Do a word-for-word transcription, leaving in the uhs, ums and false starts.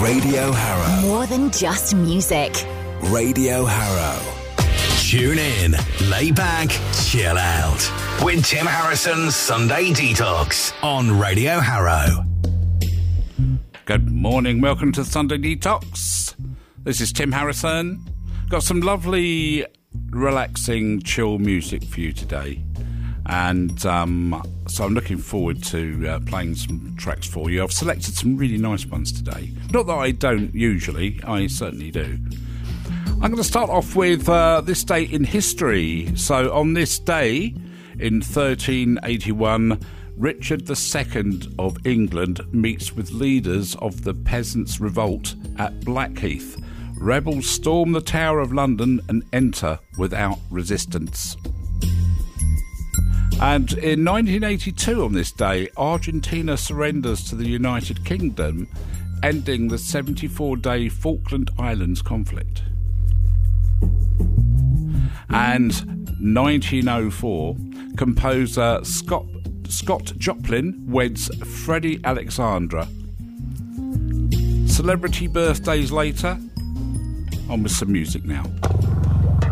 Radio Harrow. More than just music. Radio Harrow. Tune in, lay back, chill out with Tim Harrison's Sunday Detox on Radio Harrow. Good morning, welcome to Sunday Detox. This is Tim Harrison. Got some lovely, relaxing, chill music for you today. And um, so I'm looking forward to uh, playing some tracks for you. I've selected some really nice ones today. Not that I don't usually, I certainly do. I'm going to start off with uh, this day in history. So on this day, in thirteen eighty-one, Richard the Second of England meets with leaders of the Peasants' Revolt at Blackheath. Rebels storm the Tower of London and enter without resistance. And in nineteen eighty-two on this day, Argentina surrenders to the United Kingdom, ending the seventy-four day Falkland Islands conflict. And nineteen oh four, composer Scott, Scott Joplin weds Freddie Alexandra. Celebrity birthdays later, on with some music now.